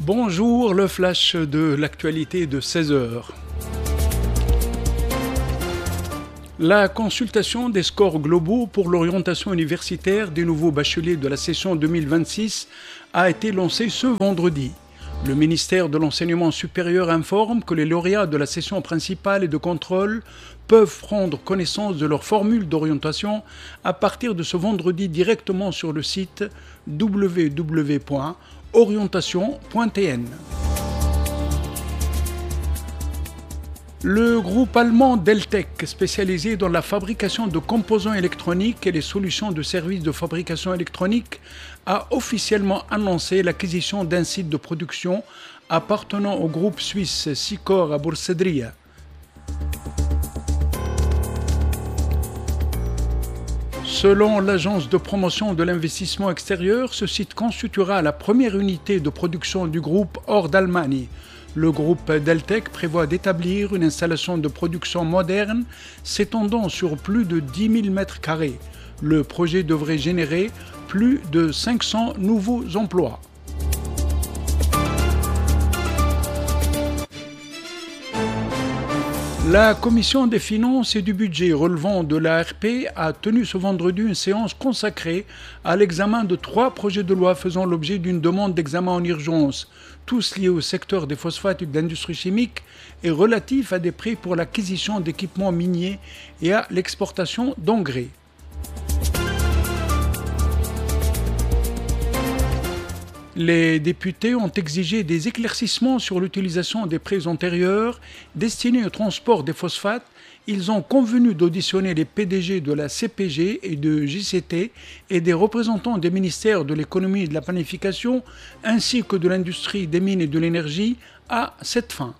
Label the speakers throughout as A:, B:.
A: Bonjour, le flash de l'actualité de 16h. La consultation des scores globaux pour l'orientation universitaire des nouveaux bacheliers de la session 2026 a été lancée ce vendredi. Le ministère de l'Enseignement supérieur informe que les lauréats de la session principale et de contrôle peuvent prendre connaissance de leur formule d'orientation à partir de ce vendredi directement sur le site www.orientation.tn. Le groupe allemand Deltec, spécialisé dans la fabrication de composants électroniques et les solutions de services de fabrication électronique, a officiellement annoncé l'acquisition d'un site de production appartenant au groupe suisse Sicor à Boursedria. Selon l'agence de promotion de l'investissement extérieur, ce site constituera la première unité de production du groupe hors d'Allemagne. Le groupe Deltec prévoit d'établir une installation de production moderne s'étendant sur plus de 10 000 m². Le projet devrait générer plus de 500 nouveaux emplois. La Commission des finances et du budget relevant de l'ARP a tenu ce vendredi une séance consacrée à l'examen de 3 projets de loi faisant l'objet d'une demande d'examen en urgence, tous liés au secteur des phosphates et de l'industrie chimique et relatifs à des prêts pour l'acquisition d'équipements miniers et à l'exportation d'engrais. Les députés ont exigé des éclaircissements sur l'utilisation des prêts antérieurs destinés au transport des phosphates. Ils ont convenu d'auditionner les PDG de la CPG et de JCT et des représentants des ministères de l'économie et de la planification ainsi que de l'industrie des mines et de l'énergie à cette fin.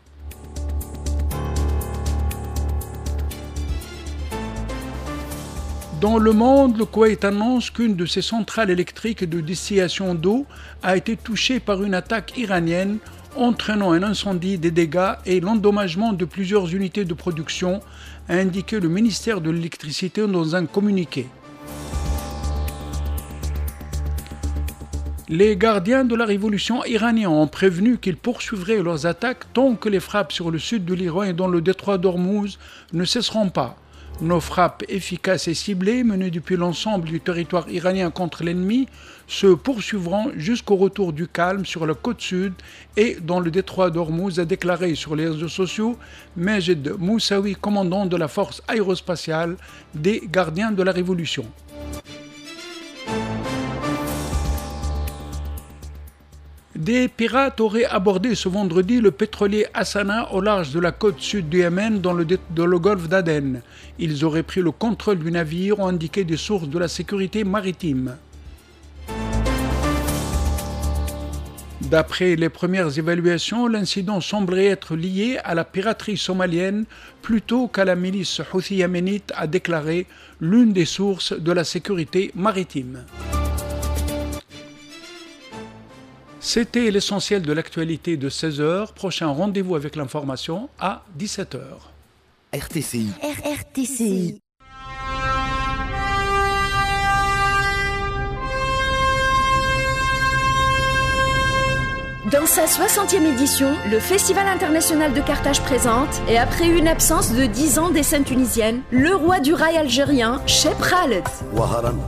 A: Dans le monde, le Koweït annonce qu'une de ses centrales électriques de distillation d'eau a été touchée par une attaque iranienne, entraînant un incendie, des dégâts et l'endommagement de plusieurs unités de production, a indiqué le ministère de l'électricité dans un communiqué. Les gardiens de la révolution iranienne ont prévenu qu'ils poursuivraient leurs attaques tant que les frappes sur le sud de l'Iran et dans le détroit d'Ormuz ne cesseront pas. Nos frappes efficaces et ciblées menées depuis l'ensemble du territoire iranien contre l'ennemi se poursuivront jusqu'au retour du calme sur la côte sud et dans le détroit d'Ormuz, a déclaré sur les réseaux sociaux Majed Moussaoui, commandant de la force aérospatiale des gardiens de la révolution. Des pirates auraient abordé ce vendredi le pétrolier Hassana au large de la côte sud du Yémen dans le golfe d'Aden. Ils auraient pris le contrôle du navire, ont indiqué des sources de la sécurité maritime. D'après les premières évaluations, l'incident semblerait être lié à la piraterie somalienne plutôt qu'à la milice houthi yéménite, a déclaré l'une des sources de la sécurité maritime. C'était l'essentiel de l'actualité de 16h. Prochain rendez-vous avec l'information à 17h.
B: RTCI.
C: RTCI. Dans sa 60e édition, le Festival international de Carthage présente, et après une absence de 10 ans des scènes tunisiennes, le roi du rail algérien, Cheb Khaled.